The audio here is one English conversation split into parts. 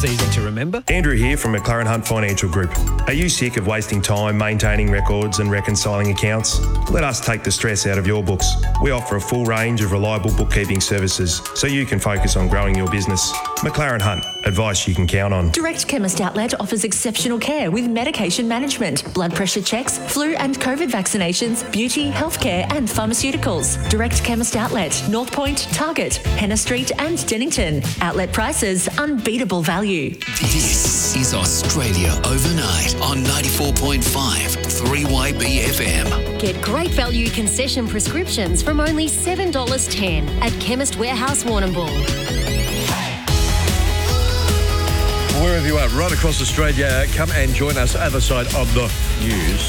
easy to remember. Andrew here from McLaren Hunt Financial Group. Are you sick of wasting time maintaining records and reconciling accounts? Let us take the stress out of your books. We offer a full range of reliable bookkeeping services so you can focus on growing your business. McLaren Hunt, advice you can count on. Direct Chemist Outlet offers exceptional care with medication management, blood pressure checks, flu and COVID vaccinations, beauty, healthcare and pharmaceuticals. Direct Chemist Outlet, North Point, Target, Henna Street and Dennington. Outlet prices, unbeatable value. This is Australia Overnight on 94.5 3YB FM. Get great value concession prescriptions from only $7.10 at Chemist Warehouse Warrnambool. Wherever you are, right across Australia, come and join us either side of the news.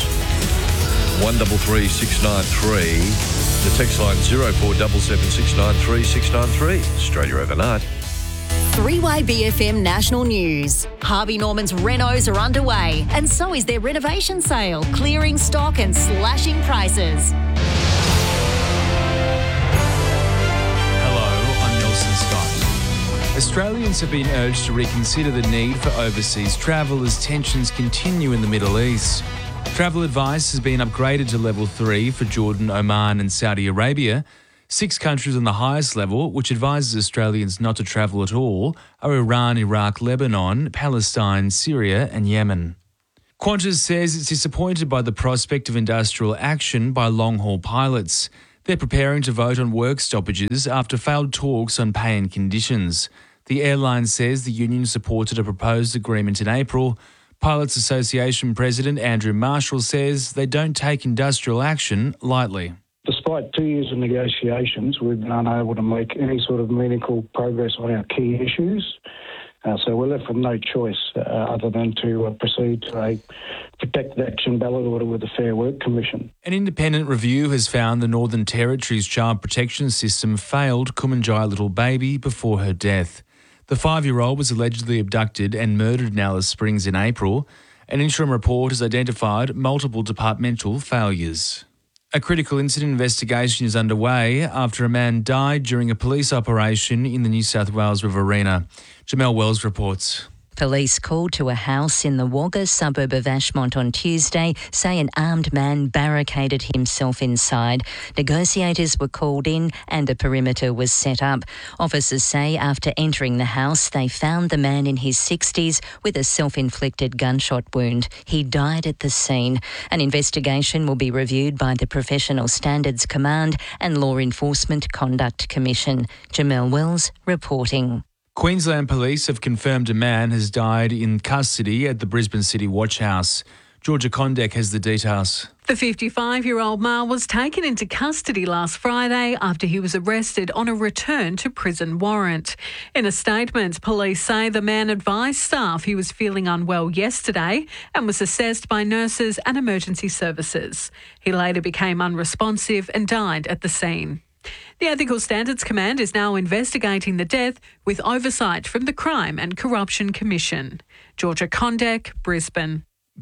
133693. The text line 0477693693. Australia Overnight. 3YBFM National News. Harvey Norman's renos are underway, and so is their renovation sale, clearing stock and slashing prices. Australians have been urged to reconsider the need for overseas travel as tensions continue in the Middle East. Travel advice has been upgraded to level 3 for Jordan, Oman and Saudi Arabia. 6 countries on the highest level, which advises Australians not to travel at all, are Iran, Iraq, Lebanon, Palestine, Syria and Yemen. Qantas says it's disappointed by the prospect of industrial action by long-haul pilots. They're preparing to vote on work stoppages after failed talks on pay and conditions. The airline says the union supported a proposed agreement in April. Pilots Association President Andrew Marshall says they don't take industrial action lightly. Despite 2 years of negotiations, we've been unable to make any sort of meaningful progress on our key issues. So we're left with no choice other than to proceed to a protected action ballot order with the Fair Work Commission. An independent review has found the Northern Territory's child protection system failed Kumanjai little baby before her death. The 5-year-old was allegedly abducted and murdered in Alice Springs in April. An interim report has identified multiple departmental failures. A critical incident investigation is underway after a man died during a police operation in the New South Wales Riverina. Jamelle Wells reports. Police called to a house in the Wagga suburb of Ashmont on Tuesday say an armed man barricaded himself inside. Negotiators were called in and a perimeter was set up. Officers say after entering the house, they found the man in his 60s with a self-inflicted gunshot wound. He died at the scene. An investigation will be reviewed by the Professional Standards Command and Law Enforcement Conduct Commission. Jamelle Wells reporting. Queensland Police have confirmed a man has died in custody at the Brisbane City Watch House. Georgia Condek has the details. The 55-year-old male was taken into custody last Friday after he was arrested on a return to prison warrant. In a statement, police say the man advised staff he was feeling unwell yesterday and was assessed by nurses and emergency services. He later became unresponsive and died at the scene. The Ethical Standards Command is now investigating the death with oversight from the Crime and Corruption Commission. Georgia Condek, Brisbane.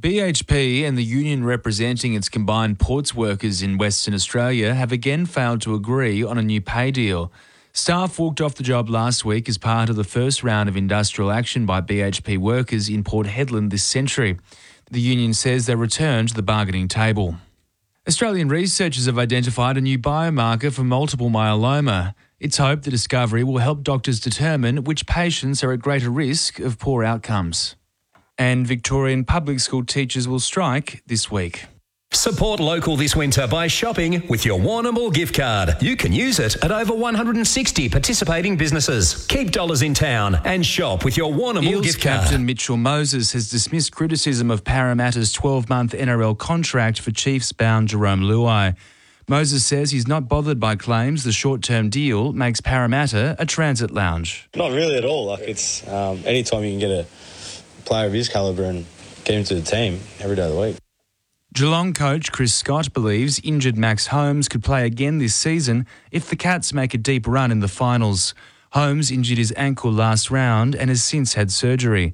BHP and the union representing its combined ports workers in Western Australia have again failed to agree on a new pay deal. Staff walked off the job last week as part of the first round of industrial action by BHP workers in Port Hedland this century. The union says they returned to the bargaining table. Australian researchers have identified a new biomarker for multiple myeloma. It's hoped the discovery will help doctors determine which patients are at greater risk of poor outcomes. And Victorian public school teachers will strike this week. Support local this winter by shopping with your Warrnambool gift card. You can use it at over 160 participating businesses. Keep dollars in town and shop with your Warrnambool gift card. Captain Mitchell Moses has dismissed criticism of Parramatta's 12-month NRL contract for Chiefs bound Jerome Luai. Moses says he's not bothered by claims the short-term deal makes Parramatta a transit lounge. Not really at all. It's anytime you can get a player of his calibre and get him to the team every day of the week. Geelong coach Chris Scott believes injured Max Holmes could play again this season if the Cats make a deep run in the finals. Holmes injured his ankle last round and has since had surgery.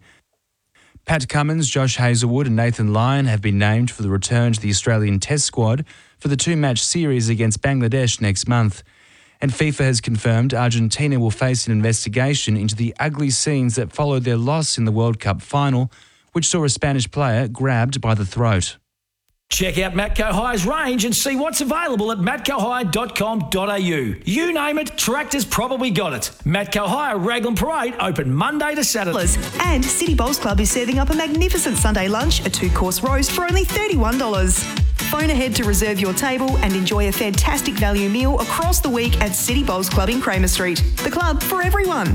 Pat Cummins, Josh Hazlewood and Nathan Lyon have been named for the return to the Australian Test squad for the 2-match series against Bangladesh next month. And FIFA has confirmed Argentina will face an investigation into the ugly scenes that followed their loss in the World Cup final, which saw a Spanish player grabbed by the throat. Check out Matco High's range and see what's available at matcohigh.com.au. You name it, Tractor's probably got it. Matco High Raglan Parade open Monday to Saturday. And City Bowls Club is serving up a magnificent Sunday lunch, a 2-course roast for only $31. Phone ahead to reserve your table and enjoy a fantastic value meal across the week at City Bowls Club in Kramer Street. The club for everyone.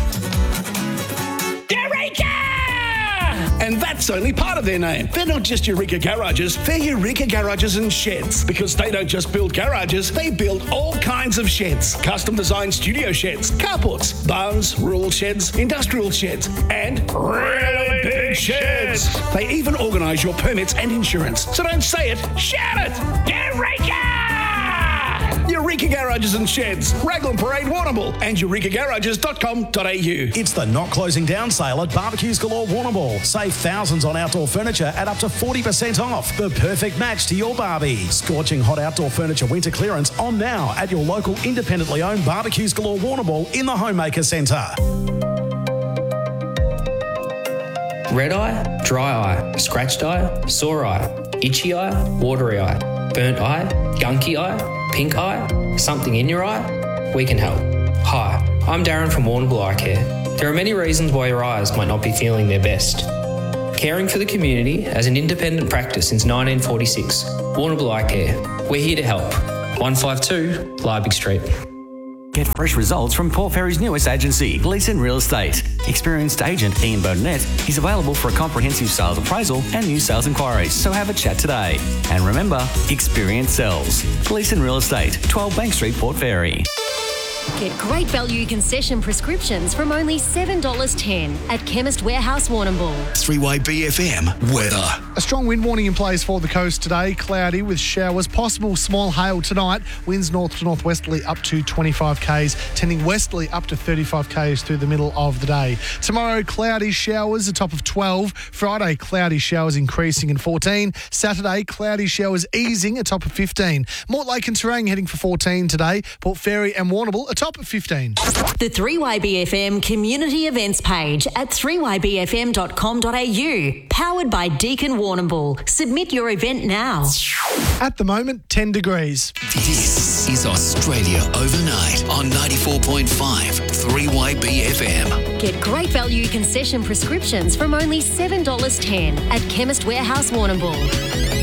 Eureka! And that's only part of their name. They're not just Eureka Garages, they're Eureka Garages and Sheds. Because they don't just build garages, they build all kinds of sheds. Custom designed studio sheds, carports, barns, rural sheds, industrial sheds, and really big sheds. They even organise your permits and insurance. So don't say it, shout it! Eureka! Eureka Garages and Sheds, Raglan Parade, Warrnambool, and eurekagarages.com.au. It's the not closing down sale at Barbecues Galore Warrnambool. Save thousands on outdoor furniture at up to 40% off. The perfect match to your barbie. Scorching hot outdoor furniture winter clearance on now at your local independently owned Barbecues Galore Warrnambool in the Homemaker Centre. Red eye, dry eye, scratched eye, sore eye, itchy eye, watery eye, burnt eye, gunky eye, pink eye, something in your eye? We can help. Hi, I'm Darren from Warrnambool Eye Care. There are many reasons why your eyes might not be feeling their best. Caring for the community as an independent practice since 1946, Warrnambool Eye Care. We're here to help. 152 Liebig Street. Get fresh results from Port Fairy's newest agency, Gleeson Real Estate. Experienced agent Ian Burnett is available for a comprehensive sales appraisal and new sales inquiries, so have a chat today. And remember, experience sells. Gleeson Real Estate, 12 Bank Street, Port Fairy. Get great value concession prescriptions from only $7.10 at Chemist Warehouse Warrnambool. 3YBFM weather. A strong wind warning in place for the coast today. Cloudy with showers, possible small hail tonight. Winds north to northwesterly up to 25 k's, tending westerly up to 35 k's through the middle of the day. Tomorrow, cloudy showers, a top of 12. Friday, cloudy showers increasing in 14. Saturday, cloudy showers easing, a top of 15. Mortlake and Terang heading for 14 today. Port Fairy and Warrnambool, a top of 15. The 3YBFM community events page at 3ybfm.com.au. Powered by Deakin Warrnambool. Submit your event now. At the moment, 10 degrees. This is Australia Overnight on 94.5 3YBFM. Get great value concession prescriptions from only $7.10 at Chemist Warehouse Warrnambool.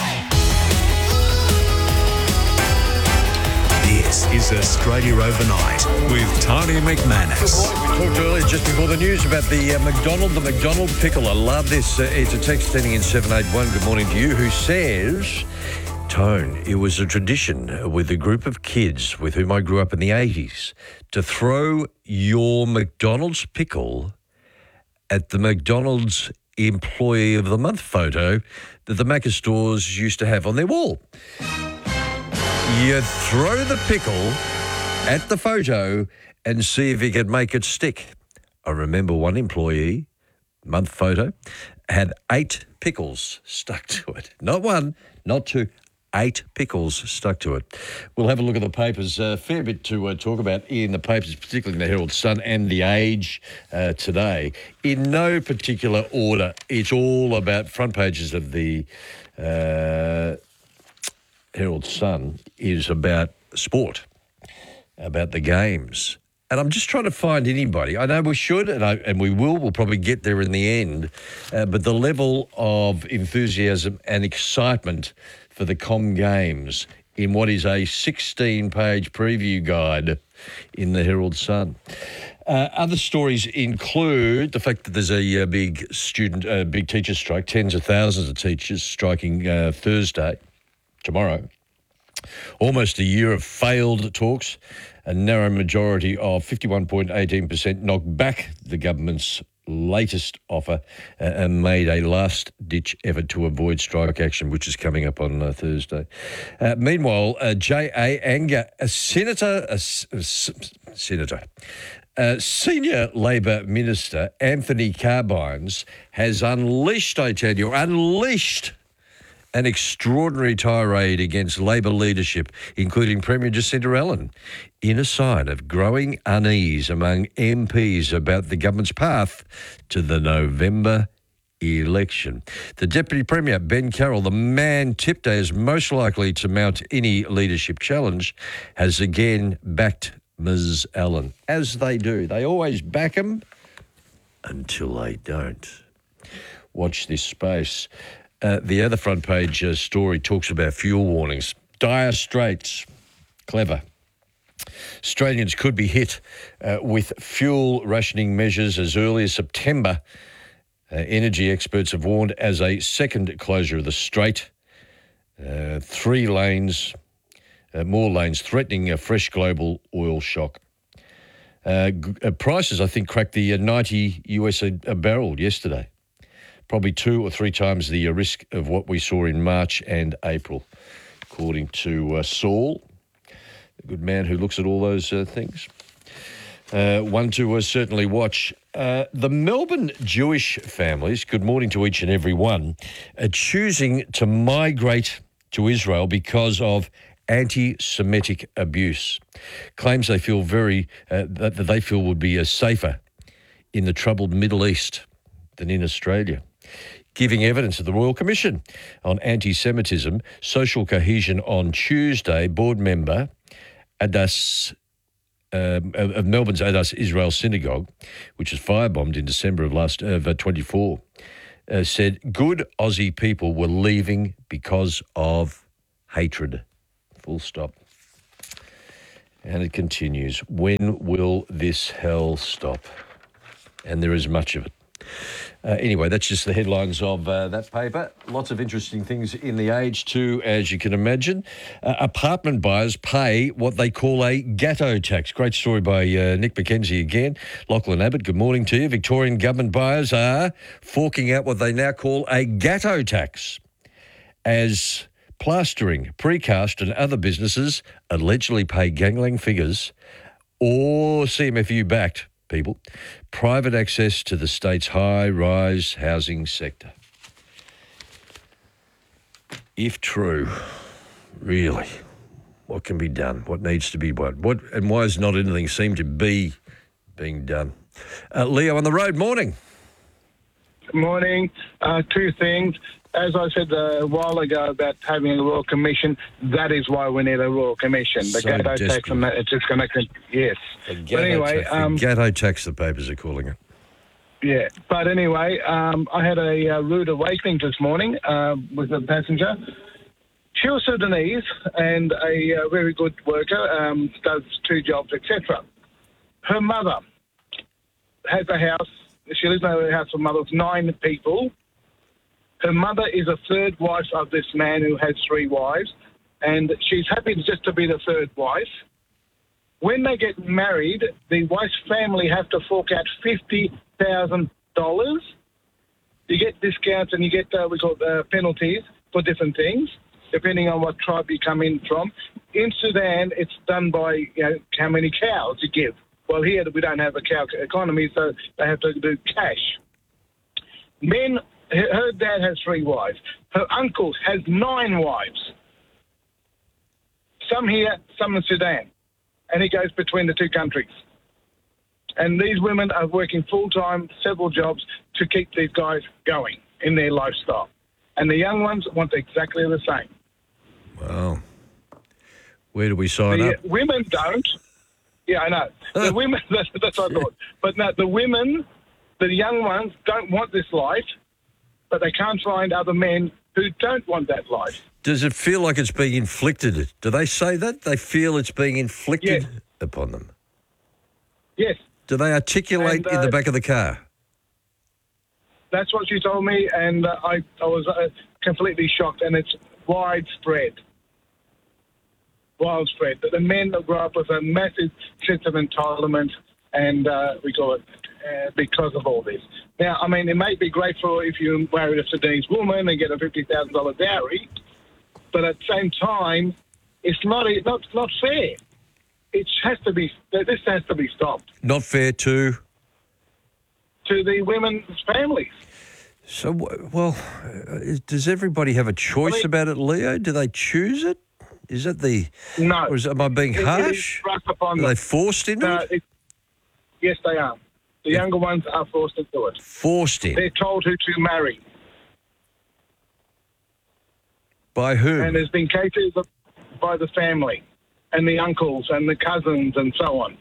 This is Australia Overnight with Tony McManus. We talked earlier, just before the news, about the McDonald pickle. I love this. It's a text sending in 781. Good morning to you, who says, Tone, it was a tradition with a group of kids with whom I grew up in the 80s to throw your McDonald's pickle at the McDonald's Employee of the Month photo that the Macca stores used to have on their wall. You throw the pickle at the photo and see if you can make it stick. I remember one employee, month photo, had 8 pickles stuck to it. Not one, not 2, 8 pickles stuck to it. We'll have a look at the papers. A fair bit to talk about in the papers, particularly in the Herald Sun and The Age today. In no particular order, it's all about front pages of the Herald Sun is about sport, about the games. And I'm just trying to find anybody. I know we should, and we will. We'll probably get there in the end. But the level of enthusiasm and excitement for the Com Games in what is a 16-page preview guide in the Herald Sun. Other stories include the fact that there's a big teacher strike, tens of thousands of teachers striking Thursday. Tomorrow. Almost a year of failed talks. A narrow majority of 51.18% knocked back the government's latest offer and made a last-ditch effort to avoid strike action, which is coming up on Thursday. Meanwhile, J.A. Anger, Senior Labor Minister Anthony Carbines has unleashed an extraordinary tirade against Labor leadership, including Premier Jacinta Allen, in a sign of growing unease among MPs about the government's path to the November election. The Deputy Premier, Ben Carroll, the man tipped as most likely to mount any leadership challenge, has again backed Ms Allen, as they do. They always back him until they don't. Watch this space. The other front page story talks about fuel warnings. Dire straits. Clever. Australians could be hit with fuel rationing measures as early as September. Energy experts have warned as a second closure of the strait. 3 lanes, more lanes threatening a fresh global oil shock. Prices, I think, cracked the $90 a barrel yesterday. Probably 2 or 3 times the risk of what we saw in March and April, according to Saul, the good man who looks at all those things. One to certainly watch. The Melbourne Jewish families, good morning to each and every one, are choosing to migrate to Israel because of anti-Semitic abuse. Claims they feel that they feel would be safer in the troubled Middle East than in Australia. Giving evidence at the Royal Commission on Anti-Semitism, Social Cohesion on Tuesday, board member Adas of Melbourne's Adas Israel Synagogue, which was firebombed in December of 24, said good Aussie people were leaving because of hatred. Full stop. And it continues. When will this hell stop? And there is much of it. Anyway, that's just the headlines of that paper. Lots of interesting things in The Age too, as you can imagine. Apartment buyers pay what they call a gatto tax. Great story by Nick McKenzie again. Lachlan Abbott, good morning to you. Victorian government buyers are forking out what they now call a gatto tax as plastering, precast and other businesses allegedly pay gangling figures or CMFU-backed people private access to the state's high-rise housing sector. If true, really, what can be done? What needs to be done? And why does not anything seem to be being done? Leo on the road, morning. Good morning. 2 things. As I said a while ago about having a Royal Commission, that is why we need a Royal Commission. The So gatto tax desperate. and that, it's just going to... Yes. The But gatto anyway... tax, the gatto tax, the papers are calling it. Yeah, but anyway, I had a rude awakening this morning with a passenger. She was Sudanese and a very good worker, does 2 jobs, etc. Her mother has a house. She lives in a house with a mother of 9 people. Her mother is a 3rd wife of this man who has 3 wives, and she's happy just to be the 3rd wife. When they get married, the wife's family have to fork out $50,000. You get discounts and you get we call penalties for different things, depending on what tribe you come in from. In Sudan, it's done by how many cows you give. Well, here we don't have a cow economy, so they have to do cash. Men. Her dad has 3 wives. Her uncle has 9 wives. Some here, some in Sudan. And he goes between the 2 countries. And these women are working full-time, several jobs, to keep these guys going in their lifestyle. And the young ones want exactly the same. Wow. Where do we sign up? Women don't. Yeah, I know. The women, that's what I thought. But no, the women, the young ones, don't want this life. But they can't find other men who don't want that life. Does it feel like it's being inflicted? Do they say that? They feel it's being inflicted upon them? Yes. Do they articulate in the back of the car? That's what she told me, and I was completely shocked, and it's widespread. Widespread. The men that grow up with a massive sense of entitlement, and we call it because of all this. Now, I mean, it may be great for if you marry a Sudanese woman and get a $50,000 dowry, but at the same time, it's not fair. This has to be stopped. Not fair to the women's families. So, does everybody have a choice about it, Leo? Do they choose it? Is that the... No. Or am I being harsh? Are they forced into it? Yes, they are. The younger ones are forced into it. Forced in? They're told who to marry. By whom? And there's been cases by the family and the uncles and the cousins and so on.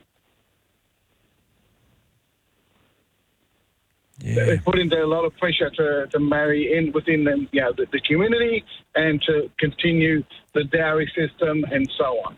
Yeah. They put into a lot of pressure to marry in within the community and to continue the dowry system and so on.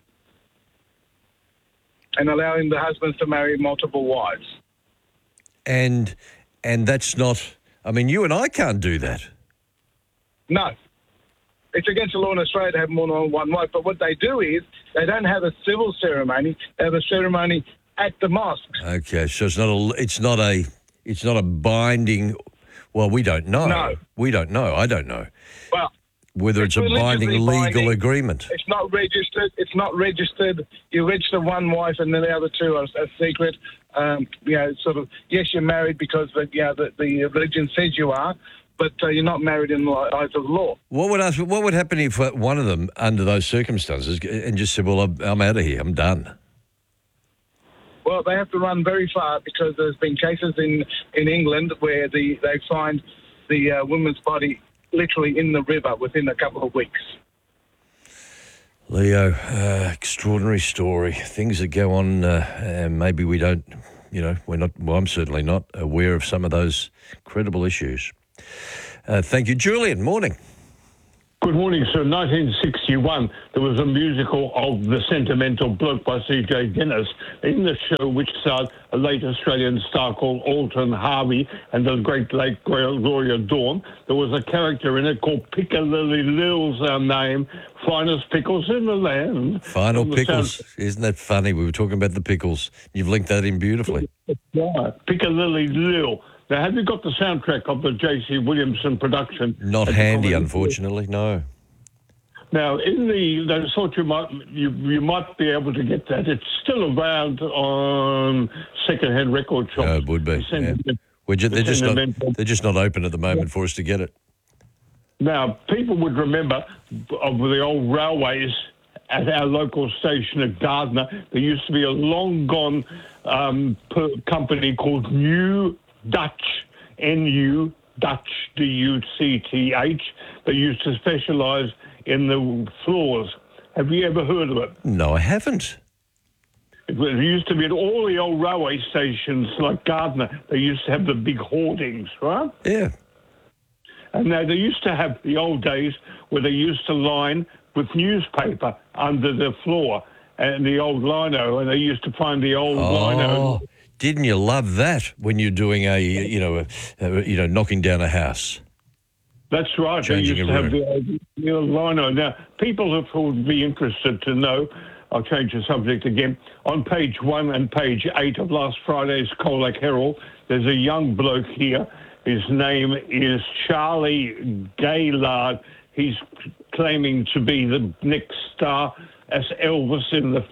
And allowing the husbands to marry multiple wives. And that's not... I mean, you and I can't do that. No. It's against the law in Australia to have more than one wife, but what they do is they don't have a civil ceremony, they have a ceremony at the mosque. Okay, so it's not a binding... Well, we don't know. No. We don't know. I don't know. Well, whether it's a binding legal agreement. It's not registered. It's not registered. You register one wife and then the other two are secret. Yes, you're married because the religion says you are, but you're not married in the eyes of the law. What would happen if one of them, under those circumstances, and just said, well, I'm out of here, I'm done? Well, they have to run very far because there's been cases in England where they find the woman's body literally in the river within a couple of weeks. Leo, extraordinary story. Things that go on, maybe we don't, we're not, well, I'm certainly not aware of some of those incredible issues. Thank you. Julian, morning. Good morning, sir. 1961, there was a musical of The Sentimental Bloke by C.J. Dennis. In the show, which starred a late Australian star called Alton Harvey and the great late Gloria Dawn, there was a character in it called Piccalilli Lil's our name, finest pickles in the land. Final pickles. Isn't that funny? We were talking about the pickles. You've linked that in beautifully. Yeah, Piccalilli Lil. Now, have you got the soundtrack of the J.C. Williamson production? Not handy, unfortunately, no. Now, I thought you might be able to get that. It's still around on second-hand record shops. No, it would be. Yeah. They're just not open at the moment for us to get it. Now, people would remember of the old railways at our local station at Gardner. There used to be a long-gone company called New Dutch, N-U, Dutch, D-U-C-T-H. They used to specialise in the floors. Have you ever heard of it? No, I haven't. It used to be at all the old railway stations like Gardner. They used to have the big hoardings, right? Yeah. And now they used to have the old days where they used to line with newspaper under the floor and the old lino, and they used to find the old lino. Didn't you love that when you're doing knocking down a house? That's right. Changing they used a to room. have the old lino. Now, people who would be interested to know, I'll change the subject again. On page 1 and page 8 of last Friday's Colac Herald, there's a young bloke here. His name is Charlie Gaylard. He's claiming to be the next star as Elvis in the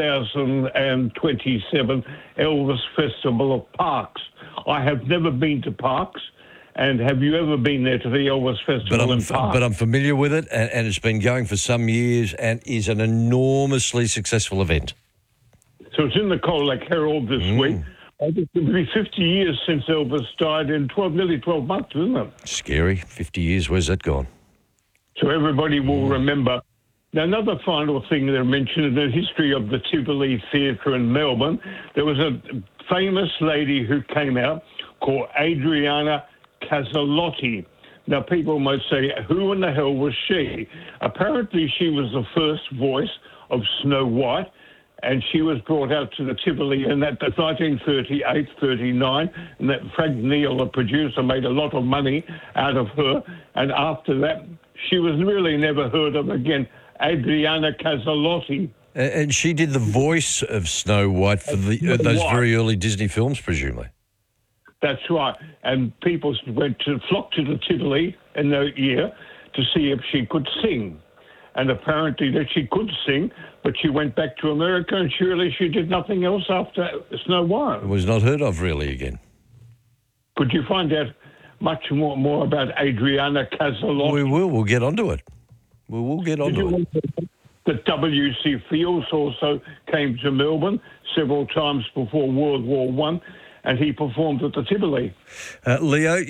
2027 Elvis Festival of Parks. I have never been to Parks. And have you ever been there to the Elvis Festival in Parks? But I'm familiar with it, and it's been going for some years and is an enormously successful event. So it's in the Colac Herald this week. I think it'll be 50 years since Elvis died in nearly 12 months, isn't it? Scary. 50 years, where's that gone? So everybody will remember. Now, another final thing they mentioned in the history of the Tivoli Theatre in Melbourne, there was a famous lady who came out called Adriana Caselotti. Now, people might say, who in the hell was she? Apparently, she was the first voice of Snow White, and she was brought out to the Tivoli in that 1938-39, and that Frank Neal, the producer, made a lot of money out of her, and after that, she was really never heard of again. Adriana Caselotti. And she did the voice of Snow White for those very early Disney films, presumably. That's right. And people flocked to the Tivoli in that year to see if she could sing. And apparently that she could sing, but she went back to America and surely she did nothing else after Snow White. It was not heard of really again. Could you find out much more about Adriana Casalot. We will. We'll get onto it. We will get onto it. The W.C. Fields also came to Melbourne several times before World War I, and he performed at the Tivoli. Julian,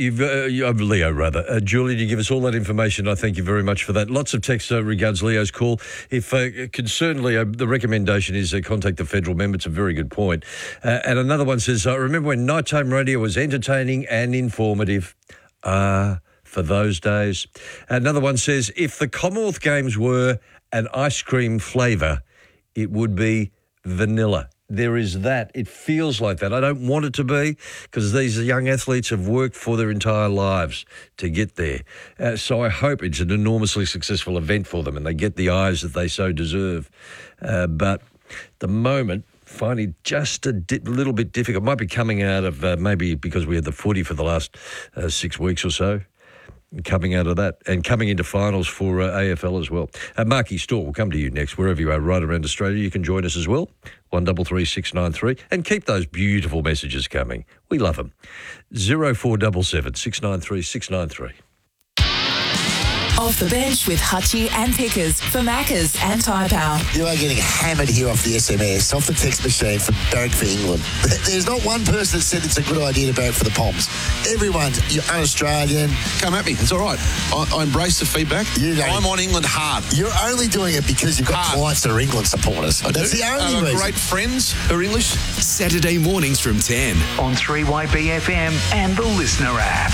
you give us all that information. I thank you very much for that. Lots of texts regards Leo's call. If concerned, Leo, the recommendation is contact the federal member. It's a very good point. And another one says, I remember when nighttime radio was entertaining and informative. For those days. Another one says, if the Commonwealth Games were an ice cream flavour, it would be vanilla. There is that. It feels like that. I don't want it to be because these young athletes have worked for their entire lives to get there. So I hope it's an enormously successful event for them and they get the eyes that they so deserve. But the moment, finding just a little bit difficult. Might be coming out of maybe because we had the footy for the last 6 weeks or so. Coming out of that and coming into finals for AFL as well. Marky Store will come to you next, wherever you are, right around Australia. You can join us as well, 133693, and keep those beautiful messages coming. We love them. 0477 693 693. Off the bench with Hutchie and Pickers for Maccas and Tyre Power. You are getting hammered here off the SMS, off the text machine for Barrack for England. There's not one person that said it's a good idea to barrack for the Poms. Everyone's un-Australian. Come at me. It's all right. I embrace the feedback. I'm on England hard. You're only doing it because you've got clients that are England supporters. That's the only reason. Great friends who are English. Saturday mornings from 10 on 3YBFM and the Listener app.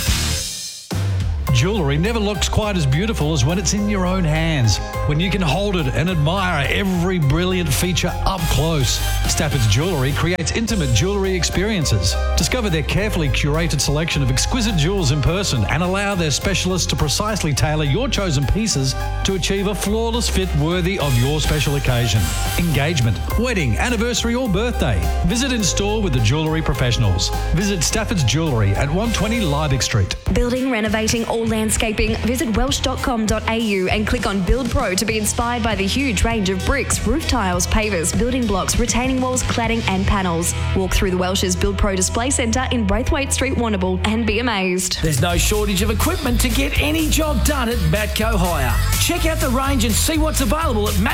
Jewellery never looks quite as beautiful as when it's in your own hands, when you can hold it and admire every brilliant feature up close. Stafford's Jewellery creates intimate jewellery experiences. Discover their carefully curated selection of exquisite jewels in person and allow their specialists to precisely tailor your chosen pieces to achieve a flawless fit worthy of your special occasion. Engagement, wedding, anniversary or birthday. Visit in store with the jewellery professionals. Visit Stafford's Jewellery at 120 Liebig Street. Building, renovating or landscaping, visit welsh.com.au and click on Build Pro to be inspired by the huge range of bricks, roof tiles, pavers, building blocks, retaining walls, cladding and panels. Walk through the Welsh's Build Pro Display Centre in Braithwaite Street, Warrnambool and be amazed. There's no shortage of equipment to get any job done at Matco Hire. Check out the range and see what's available at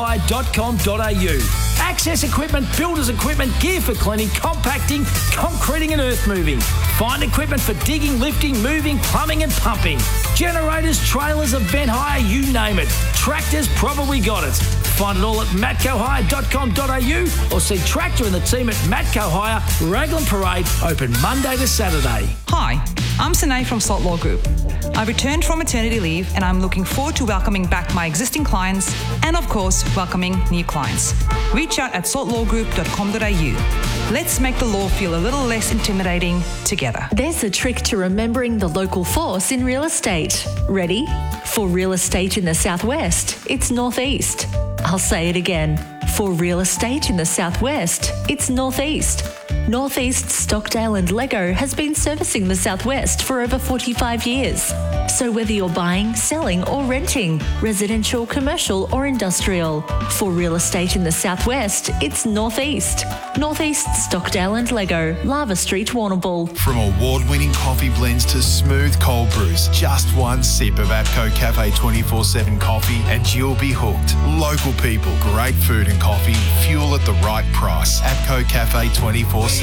matcohire.com.au. Access equipment, builders equipment, gear for cleaning, compacting, concreting and earth moving. Find equipment for digging, lifting, moving, plumbing and pumping. Generators, trailers, event hire, you name it. Tractors, probably got it. Find it all at matcohire.com.au or see Tractor and the team at Matco Hire, Raglan Parade, open Monday to Saturday. Hi, I'm Sine from Salt Law Group. I returned from maternity leave and I'm looking forward to welcoming back my existing clients and, of course, welcoming new clients. Reach out at saltlawgroup.com.au. Let's make the law feel a little less intimidating together. There's a trick to remembering the local force in real estate. Ready? For real estate in the southwest, it's northeast. I'll say it again. For real estate in the southwest, it's northeast. Northeast Stockdale and Lego has been servicing the southwest for over 45 years. So whether you're buying, selling or renting, residential, commercial or industrial, for real estate in the southwest, it's northeast. Northeast Stockdale and Lego, Lava Street, Warrnambool. From award-winning coffee blends to smooth cold brews, just one sip of APCO Cafe 24/7 coffee and you'll be hooked. Local people, great food and coffee, fuel at the right price. APCO Cafe 24/7.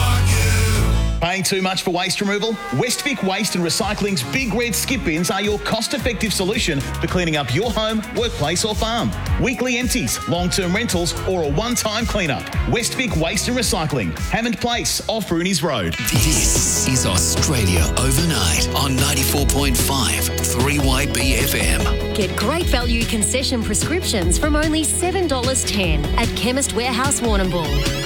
Paying too much for waste removal? Westvic Waste and Recycling's Big Red Skip Bins are your cost-effective solution for cleaning up your home, workplace or farm. Weekly empties, long-term rentals or a one-time cleanup. Westvic Waste and Recycling, Hammond Place off Rooney's Road. This is Australia Overnight on 94.5 3YBFM. Get great value concession prescriptions from only $7.10 at Chemist Warehouse, Warrnambool.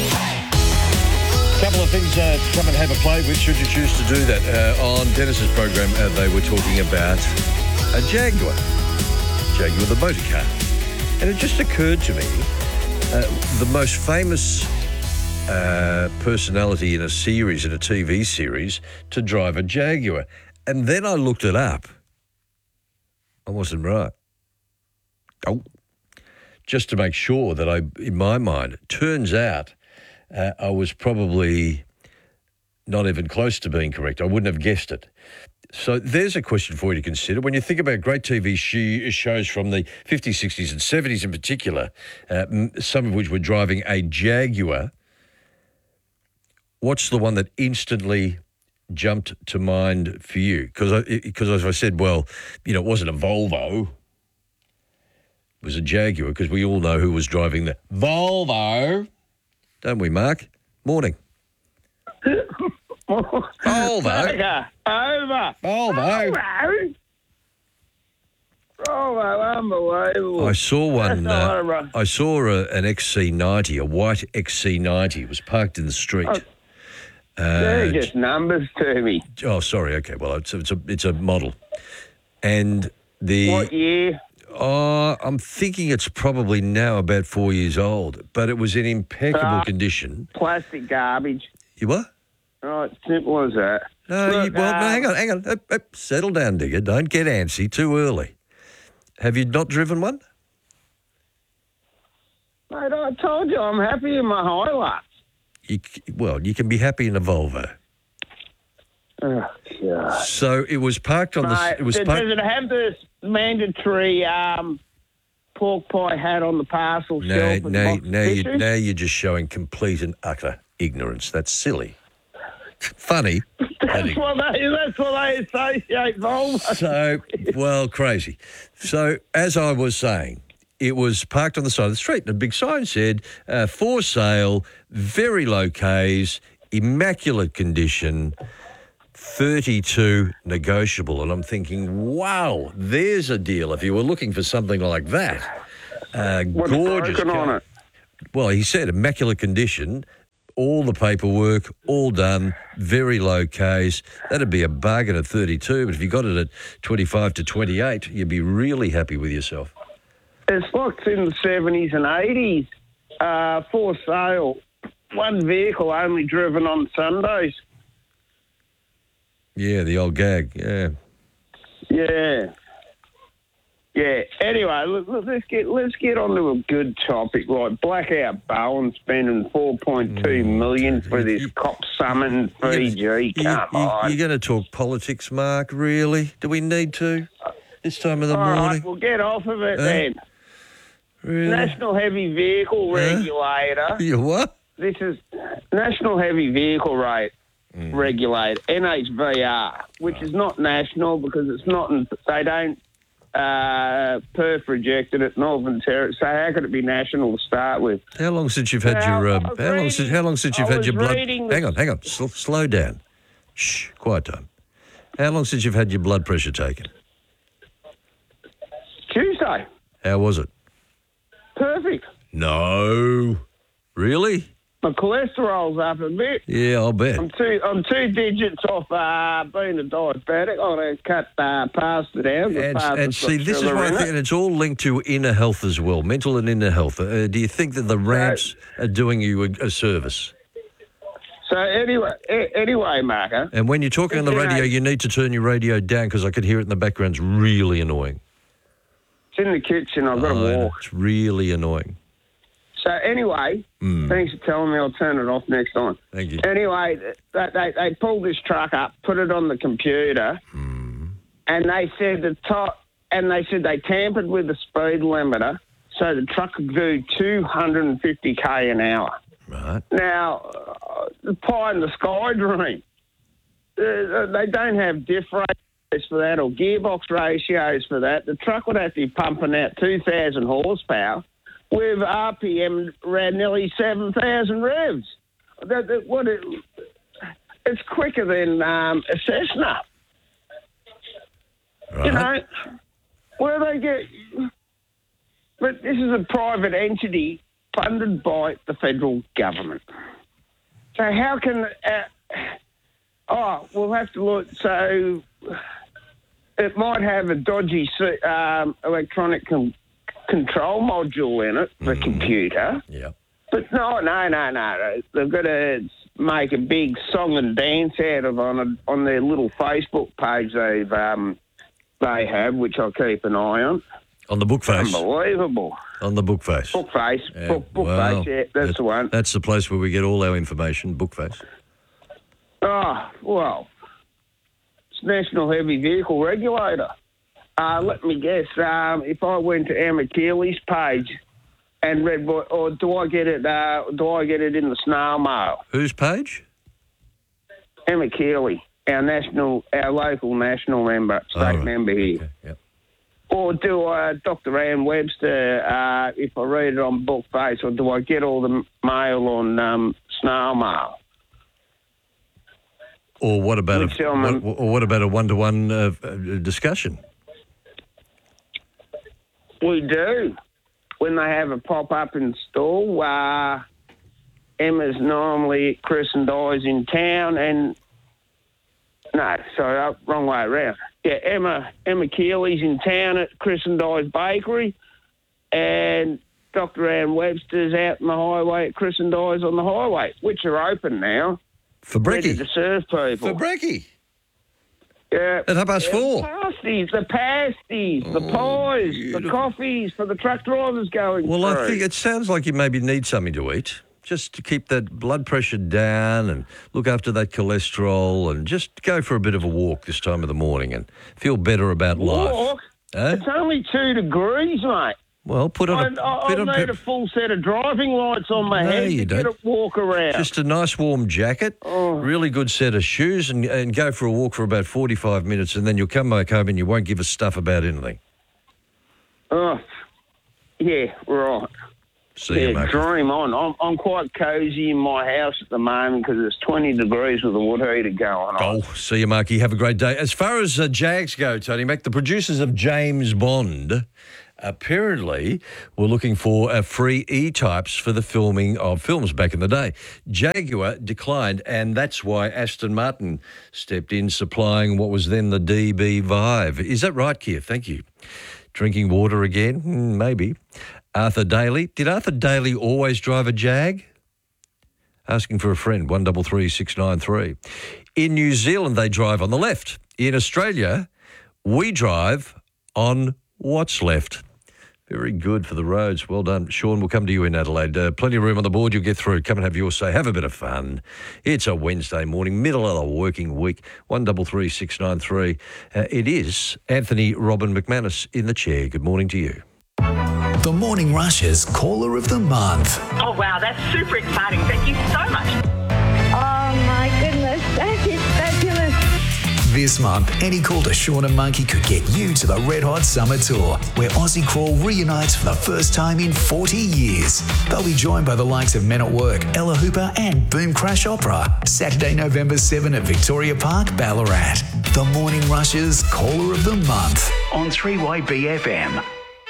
Couple of things to come and have a play with should you choose to do that. On Dennis's program, they were talking about a Jaguar the motor car. And it just occurred to me, the most famous personality in a series, in a TV series, to drive a Jaguar. And then I looked it up. I wasn't right. Oh. Just to make sure that in my mind, it turns out I was probably Not even close to being correct. I wouldn't have guessed it. So there's a question for you to consider. When you think about great TV shows from the 50s, 60s and 70s in particular, some of which were driving a Jaguar, what's the one that instantly jumped to mind for you? Because as I said, well, it wasn't a Volvo. It was a Jaguar, because we all know who was driving the Volvo. Don't we, Mark? Morning. Volvo. Unbelievable. I saw one. I saw an XC90, a white XC90. It was parked in the street. They're just numbers to me. Oh, sorry. Okay. Well, it's a model, and What year? I'm thinking it's probably now about 4 years old, but it was in impeccable condition. Plastic garbage. You what? Right, simple as that. No, hang on. Settle down, Digger. Don't get antsy too early. Have you not driven one? Mate, I told you I'm happy in my Hilux. You can be happy in a Volvo. Oh, God. So it was parked on Mate, the... Does it have this mandatory pork pie hat on the parcel shelf? Now you're just showing complete and utter ignorance. That's silly. Funny. That's what they associate Volvo. So, crazy. So, as I was saying, it was parked on the side of the street, and a big sign said, for sale, very low Ks, immaculate condition, 32 negotiable. And I'm thinking, wow, there's a deal if you were looking for something like that. What's gorgeous broken car. on it? Well, he said immaculate condition, all the paperwork, all done, very low Ks. That'd be a bargain at 32, but if you got it at 25 to 28, you'd be really happy with yourself. It's like in the 70s and 80s, for sale. One vehicle only driven on Sundays. Yeah, the old gag, yeah. Yeah. Yeah. Anyway, let's get on to a good topic. Like Blackout Bowen spending $4.2 million for this cop summon Fiji. Come on. You're going to talk politics, Mark? Really? Do we need to? This time of the morning? All right, we'll get off of it then. Really? National Heavy Vehicle Regulator. You what? This is National Heavy Vehicle Regulator, NHVR, which is not national because it's not. They don't. Perth rejected it, Northern Territory. So how could it be national to start with? How long since you've had your? How long since you've had your blood? Hang on. Slow down. Shh. Quiet time. How long since you've had your blood pressure taken? Tuesday. How was it? Perfect. No. Really? My cholesterol's up a bit. Yeah, I'll bet. I'm two digits off being a diabetic. I'm going to cut pasta down. And see, this is why I think, and it's all linked to inner health as well, mental and inner health. Do you think that the ramps are doing you a service? So anyway, Marco. And when you're talking on the radio, you need to turn your radio down because I could hear it in the background. It's really annoying. It's in the kitchen. I've got to walk. It's really annoying. So anyway, thanks for telling me. I'll turn it off next time. Thank you. Anyway, they pulled this truck up, put it on the computer, and they said they tampered with the speed limiter, so the truck could do 250k an hour. Right. Now, the pie in the sky dream. They don't have diff ratios for that or gearbox ratios for that. The truck would have to be pumping out 2,000 horsepower. With RPM around nearly 7,000 revs. It's quicker than a Cessna. Right. You know, where they get... But this is a private entity funded by the federal government. So how can... we'll have to look. So it might have a dodgy electronic... control module in it, the computer. Yeah. But no. They've got to make a big song and dance out of on their little Facebook page they have, which I'll keep an eye on. On the Bookface. Unbelievable. On the Bookface. Bookface. Yeah. Bookface, yeah, that's the one. That's the place where we get all our information, Bookface. Oh, well, it's National Heavy Vehicle Regulator. Let me guess. If I went to Emma Keeley's page and read what, or do I get it? Do I get it in the snail mail? Whose page? Emma Keeley, our local national member, state member here. Okay, yep. Or do Dr. Ann Webster, if I read it on book face, or do I get all the mail on snail mail? Or what about what about a one-to-one discussion? We do. When they have a pop-up in store, Emma's normally at Chris and Di's in town, and wrong way around. Yeah, Emma Keeley's in town at Chris and Di's Bakery, and Dr. Ann Webster's out on the highway at Chris and Di's on the highway, which are open now. For brekkie. Ready to serve people. For brekkie. Yeah. At 4:30. The pasties, the pies, the coffees for the truck drivers going Well, through. I think it sounds like you maybe need something to eat, just to keep that blood pressure down and look after that cholesterol, and just go for a bit of a walk this time of the morning and feel better about life. Walk? It's only 2 degrees, mate. Well, put on I need a full set of driving lights on my head you to get don't. a walk around. Just a nice warm jacket, really good set of shoes, and go for a walk for about 45 minutes, and then you'll come back home and you won't give a stuff about anything. Oh, yeah, right. See you, mate. Dream on. I'm quite cosy in my house at the moment because it's 20 degrees with the wood heater going on. Oh, see you, Marky. Have a great day. As far as Jags go, Tony Mac, the producers of James Bond apparently were looking for free E-types for the filming of films back in the day. Jaguar declined, and that's why Aston Martin stepped in, supplying what was then the DB Vive. Is that right, Keir? Thank you. Drinking water again? Maybe. Arthur Daly. Did Arthur Daly always drive a Jag? Asking for a friend, 133693. In New Zealand, they drive on the left. In Australia, we drive on what's left. Very good for the roads. Well done. Sean, we'll come to you in Adelaide. Plenty of room on the board. You'll get through. Come and have your say. Have a bit of fun. It's a Wednesday morning, middle of the working week. 133693. It is Anthony Robin McManus in the chair. Good morning to you. The Morning Rush's Caller of the Month. Oh, wow, that's super exciting. Thank you so much. Oh, my goodness, that is fabulous. This month, any call to Sean and Monkey could get you to the Red Hot Summer Tour, where Aussie Crawl reunites for the first time in 40 years. They'll be joined by the likes of Men at Work, Ella Hooper and Boom Crash Opera. Saturday, November 7 at Victoria Park, Ballarat. The Morning Rush's Caller of the Month. On 3YBFM.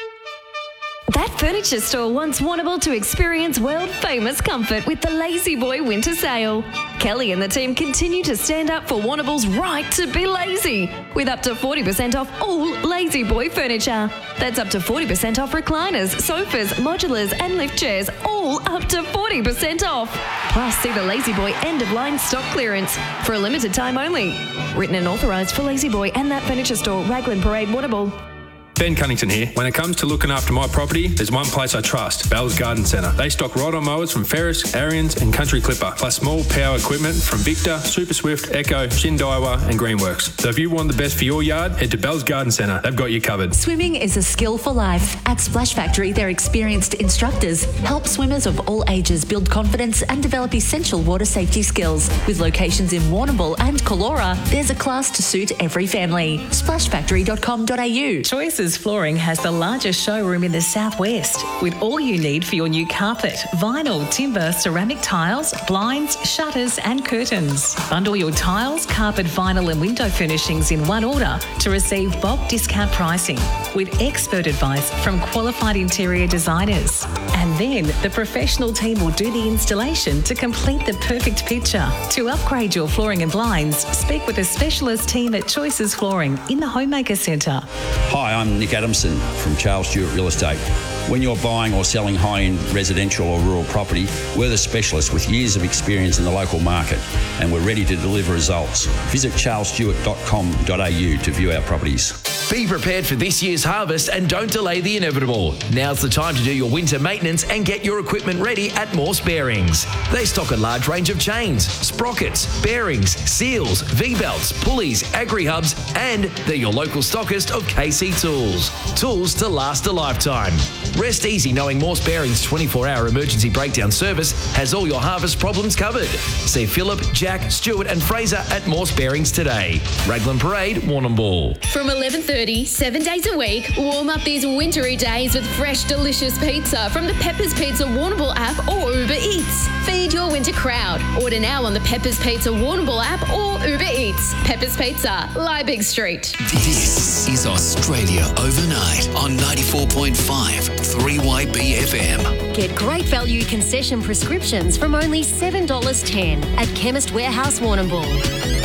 That furniture store wants Warrnambool to experience world-famous comfort with the Lazy Boy Winter Sale. Kelly and the team continue to stand up for Warrnambool's right to be lazy, with up to 40% off all Lazy Boy furniture. That's up to 40% off recliners, sofas, modulars and lift chairs, all up to 40% off. Plus, see the Lazy Boy end-of-line stock clearance for a limited time only. Written and authorised for Lazy Boy and That Furniture Store, Raglan Parade, Warrnambool. Ben Cunnington here. When it comes to looking after my property, there's one place I trust, Bell's Garden Centre. They stock ride-on mowers from Ferris, Ariens and Country Clipper, plus small power equipment from Victor, Super Swift, Echo, Shindaiwa and Greenworks. So if you want the best for your yard, head to Bell's Garden Centre. They've got you covered. Swimming is a skill for life. At Splash Factory, their experienced instructors help swimmers of all ages build confidence and develop essential water safety skills. With locations in Warrnambool and Callora, there's a class to suit every family. Splashfactory.com.au. Choices Flooring has the largest showroom in the southwest, with all you need for your new carpet, vinyl, timber, ceramic tiles, blinds, shutters and curtains. Bundle your tiles, carpet, vinyl and window furnishings in one order to receive bulk discount pricing, with expert advice from qualified interior designers. And then the professional team will do the installation to complete the perfect picture. To upgrade your flooring and blinds, speak with a specialist team at Choices Flooring in the Homemaker Centre. Hi, I'm Nick Adamson from Charles Stewart Real Estate. When you're buying or selling high-end residential or rural property, we're the specialists with years of experience in the local market, and we're ready to deliver results. Visit charlesstewart.com.au to view our properties. Be prepared for this year's harvest and don't delay the inevitable. Now's the time to do your winter maintenance and get your equipment ready at Morse Bearings. They stock a large range of chains, sprockets, bearings, seals, V-belts, pulleys, agri-hubs, and they're your local stockist of KC Tools. Tools to last a lifetime. Rest easy knowing Morse Bearings' 24-hour emergency breakdown service has all your harvest problems covered. See Phillip, Jack, Stuart and Fraser at Morse Bearings today. Raglan Parade, Warrnambool. From 11:30, 7 days a week, warm up these wintry days with fresh, delicious pizza from the Peppers Pizza Warrnambool app or Uber Eats. Feed your winter crowd. Order now on the Peppers Pizza Warrnambool app or Uber Eats. Peppers Pizza, Liebig Street. This is Australia Overnight on 94.5 3YB FM. Get great value concession prescriptions from only $7.10 at Chemist Warehouse Warrnambool.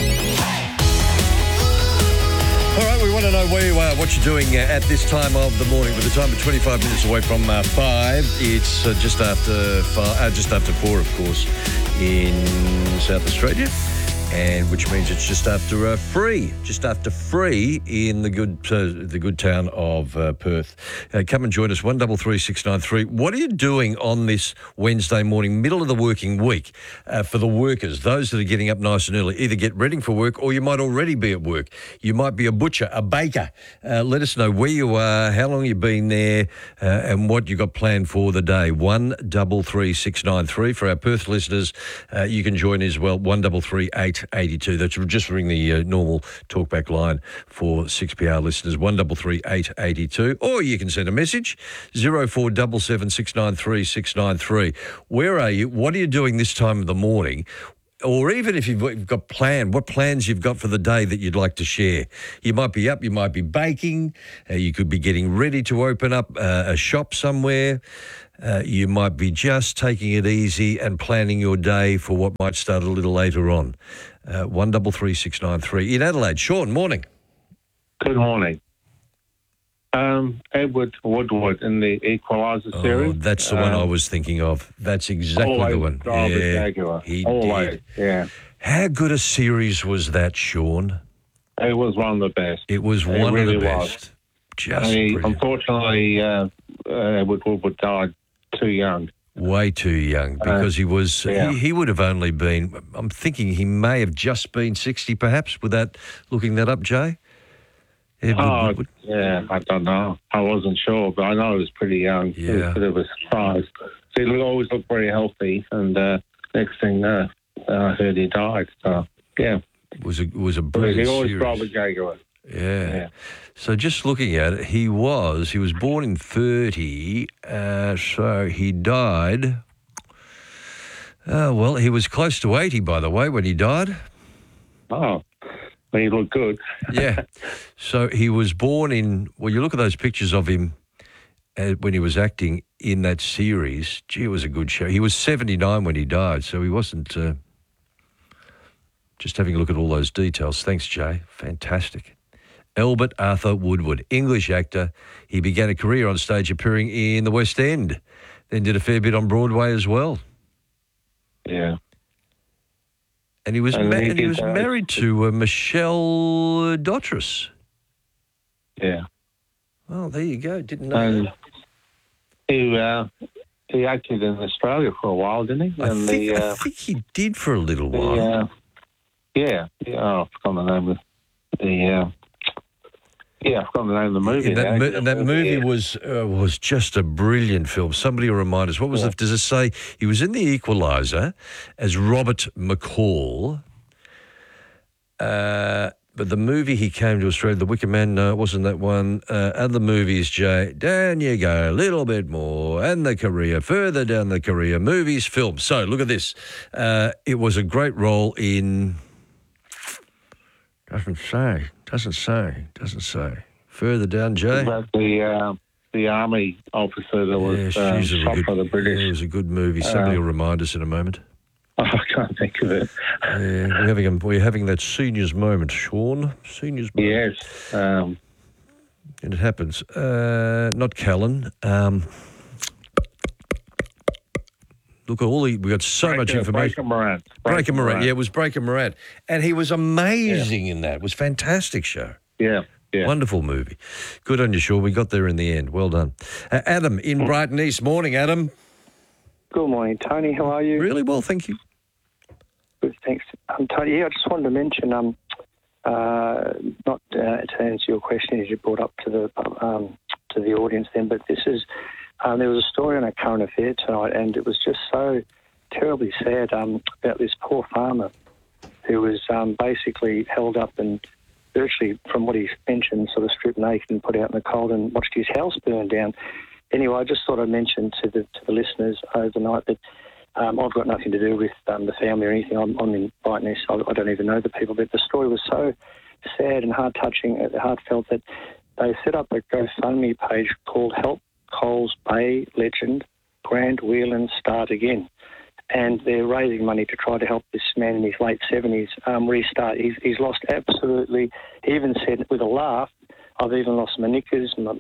All right, we want to know where you are, what you're doing at this time of the morning. With the time of 25 minutes away from 5, it's just after 4, of course, in South Australia, and which means it's just after 3 in the good town of Perth. Come and join us, 133693. What are you doing on this Wednesday morning, middle of the working week, for the workers, those that are getting up nice and early, either get ready for work or you might already be at work. You might be a butcher, a baker. Let us know where you are, how long you've been there, and what you got planned for the day. 133693. For our Perth listeners, you can join as well, 133882. That's just ring the normal talkback line for 6PR listeners, 133882. Or you can send a message, 0477 693 693. Where are you? What are you doing this time of the morning? Or even if you've got what plans you've got for the day that you'd like to share. You might be up, you might be baking, you could be getting ready to open up a shop somewhere. You might be just taking it easy and planning your day for what might start a little later on. 133693. In Adelaide, Sean, morning. Good morning. Edward Woodward in the Equalizer series. That's the one I was thinking of. That's exactly the one. He did. Yeah. How good a series was that, Sean? It was one of the best. It was one of the best. Just brilliant. Unfortunately, Edward Woodward died too young. Way too young, because he was. He would have only been. I'm thinking he may have just been 60, perhaps. Without looking that up, Jay. Woodward. Yeah, I don't know. I wasn't sure, but I know he was pretty young. Yeah. It was a bit of a surprise. So he always looked very healthy, and next thing I heard he died. So yeah, it was a brilliant series. He always series. brought the Jaguar. Yeah. So just looking at it, he was born in 30, so he died. Well, he was close to 80, by the way, when he died. Oh, well, he looked good. Yeah. So he was born in, well, you look at those pictures of him when he was acting in that series. Gee, it was a good show. He was 79 when he died, so he wasn't, just having a look at all those details. Thanks, Jay. Fantastic. Albert Arthur Woodward, English actor. He began a career on stage appearing in the West End, then did a fair bit on Broadway as well. Yeah. And he was married to Michelle Dottris. Yeah. Well, there you go. Didn't know that. He acted in Australia for a while, didn't he? I think he did for a little while. I've forgotten the name of the... I've forgotten the name of the movie. That movie was just a brilliant film. Somebody will remind us. What was it? Does it say he was in The Equalizer as Robert McCall? But the movie he came to Australia, The Wicker Man, no, it wasn't that one. Other movies, Jay, down you go, a little bit more, and the career, further down the career, movies, films. So look at this. It was a great role in... Doesn't say. Further down, Jay. About the army officer that was shot by the British. Yeah, it was a good movie. Somebody will remind us in a moment. I can't think of it. We're having that seniors moment, Sean. Seniors moment. Yes. And it happens. Not Callan. Look at we got so much information. Breaker Morant. Yeah, it was Breaker Morant. And he was amazing in that. It was a fantastic show. Yeah. Yeah. Wonderful movie. Good on you, Sean. We got there in the end. Well done. Adam in Brighton East. Morning, Adam. Good morning, Tony. How are you? Really well, thank you. Good, thanks. Tony, I just wanted to mention, not to answer your question as you brought up to the audience then, but this is, there was a story on a current affair tonight, and it was just so terribly sad about this poor farmer who was basically held up and virtually, from what he mentioned, sort of stripped naked and put out in the cold and watched his house burn down. Anyway, I just thought I'd mention to the listeners overnight that I've got nothing to do with the family or anything. I'm in Brighton East. I don't even know the people, but the story was so sad and heartfelt that they set up a GoFundMe page called Help Coles Bay Legend Grant Whelan Start Again. And they're raising money to try to help this man in his late 70s restart. He's lost absolutely, he even said with a laugh, I've even lost my knickers, my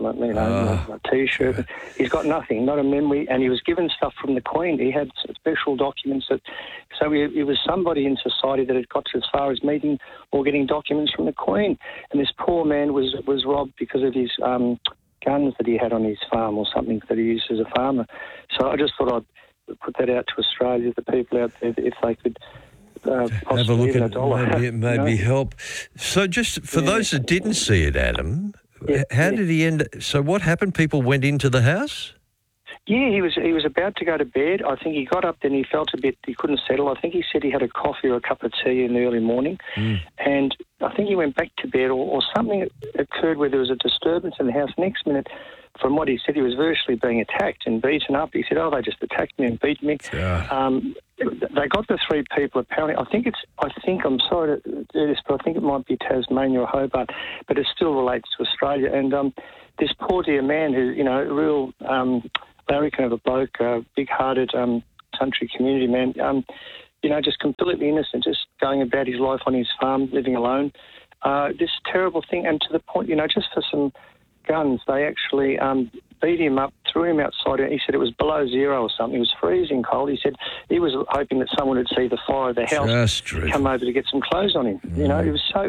T-shirt. He's got nothing, not a memory, and he was given stuff from the Queen. He had special documents so he was somebody in society that had got to as far as meeting or getting documents from the Queen. And this poor man was robbed because of his guns that he had on his farm or something that he used as a farmer. So I just thought I'd put that out to Australia, the people out there, if they could have a look at maybe help. So just for those that didn't see it, Adam, how did he end? So what happened? People went into the house? Yeah, he was about to go to bed. I think he got up, then he felt a bit, he couldn't settle. I think he said he had a coffee or a cup of tea in the early morning. And I think he went back to bed or something occurred where there was a disturbance in the house. Next minute, from what he said, he was virtually being attacked and beaten up. He said, they just attacked me and beat me. Yeah. They got the three people apparently. I think I'm sorry to do this, but I think it might be Tasmania or Hobart, but it still relates to Australia. And this poor dear man who, a real larrikin of a bloke, big-hearted country community man, just completely innocent, just going about his life on his farm, living alone. This terrible thing, and to the point, just for some guns, they actually beat him up, threw him outside. He said it was below zero or something. It was freezing cold. He said he was hoping that someone would see the fire of the house, come over to get some clothes on him. I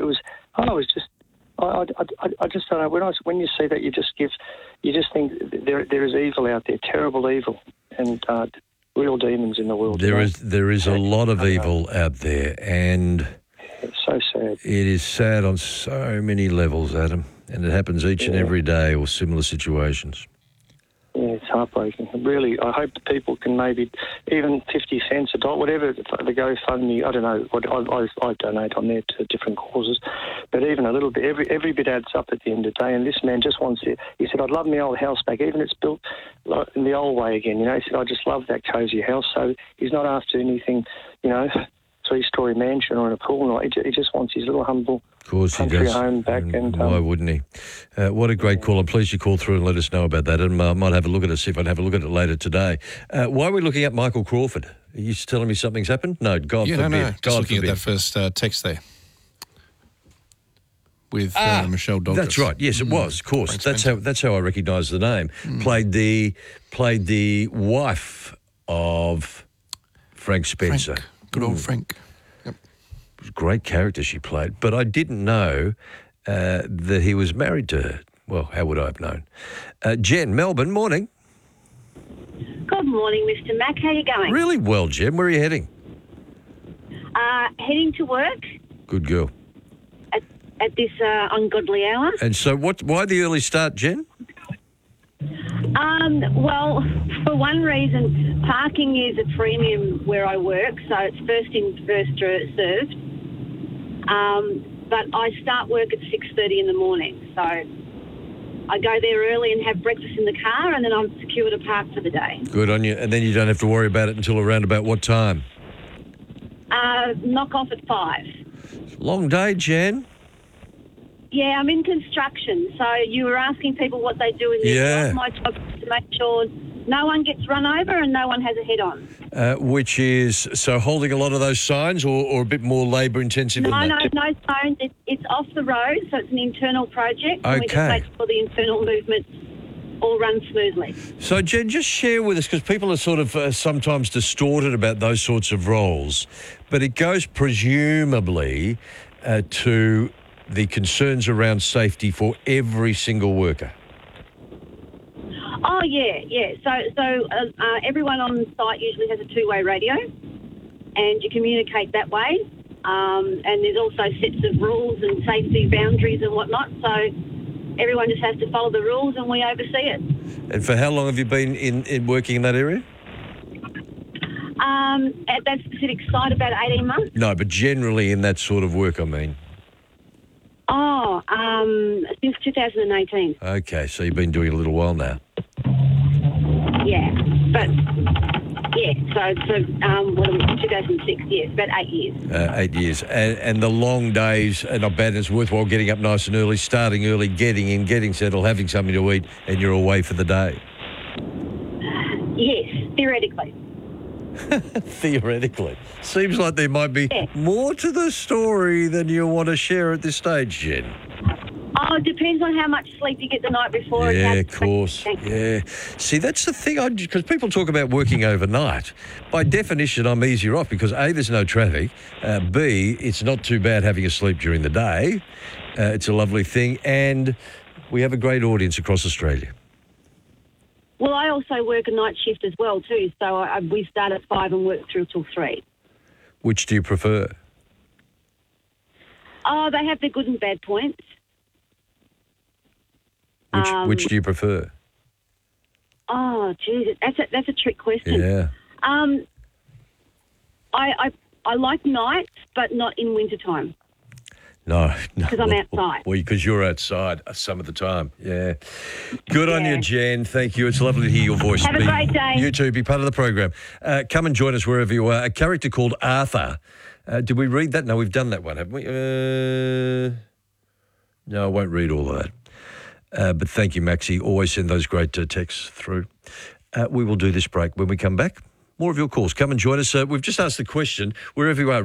just don't know. When you see that, you just think there is evil out there, terrible evil, and real demons in the world. There is a lot of evil out there, and it's so sad. It is sad on so many levels, Adam, and it happens each and every day, or similar situations. Yeah, it's heartbreaking. Really, I hope that people can maybe even 50 cents, a dollar, whatever the GoFundMe, I don't know, I donate on there to different causes, but even a little bit, every bit adds up at the end of the day. And this man just wants it. He said, I'd love my old house back, even if it's built in the old way again. He said, I just love that cosy house. So he's not after anything, three-storey mansion or in a pool. No, he just wants his little humble country home back. And why wouldn't he? What a great call. I'm pleased you called through and let us know about that. And I might have a look at it, see if I can have a look at it later today. Why are we looking at Michael Crawford? Are you telling me something's happened? No, God forbid. No. Just looking forbid. at that first text there with Michelle Douglas. That's right. Yes, it was. Of course. That's how I recognise the name. Played the wife of Frank Spencer. Good old Frank. Yep. It was a great character she played, but I didn't know that he was married to her. Well, how would I have known? Jen, Melbourne, morning. Good morning, Mr. Mack. How are you going? Really well, Jen. Where are you heading? Heading to work. Good girl. At this ungodly hour. And so why the early start, Jen? Well, for one reason, parking is a premium where I work, so it's first in, first served. But I start work at 6:30 in the morning, so I go there early and have breakfast in the car, and then I'm secure to park for the day. Good on you. And then you don't have to worry about it until around about what time? Knock off at 5. Long day, Jen. Yeah, I'm in construction, so you were asking people what they do in their job. My job is to make sure no one gets run over and no one has a head-on. Which is, so holding a lot of those signs or a bit more labour-intensive than that? No signs. It's off the road, so it's an internal project. Okay. And we just make sure the internal movement all runs smoothly. So, Jen, just share with us, because people are sort of sometimes distorted about those sorts of roles, but it goes presumably to the concerns around safety for every single worker? Oh, yeah. So everyone on site usually has a two-way radio, and you communicate that way. And there's also sets of rules and safety boundaries and whatnot. So everyone just has to follow the rules, and we oversee it. And for how long have you been in working in that area? At that specific site, about 18 months. No, but generally in that sort of work, I mean. Oh, since 2018. Okay, so you've been doing it a little while now. Yeah, but so what are we? 2006. Yes, about 8 years. 8 years, and the long days are not bad. And it's worthwhile getting up nice and early, starting early, getting in, getting settled, having something to eat, and you're away for the day. Yes, theoretically. Theoretically. Seems like there might be more to the story than you want to share at this stage, Jen. Oh, it depends on how much sleep you get the night before. Yeah, of course. Yeah. See, that's the thing, because people talk about working overnight. By definition, I'm easier off because A, there's no traffic. B, it's not too bad having a sleep during the day. It's a lovely thing. And we have a great audience across Australia. Well, I also work a night shift as well too, so we start at 5 and work through till 3. Which do you prefer? Oh, they have their good and bad points. Which do you prefer? Oh, geez, that's a trick question. Yeah. I like nights, but not in wintertime. No. Because I'm outside. Well, because you're outside some of the time. Yeah. Good on you, Jen. Thank you. It's lovely to hear your voice. Have a great day. You too. Be part of the program. Come and join us wherever you are. A character called Arthur. Did we read that? No, we've done that one, haven't we? No, I won't read all of that. But thank you, Maxie. Always send those great texts through. We will do this break. When we come back, more of your calls. Come and join us. We've just asked the question, wherever you are,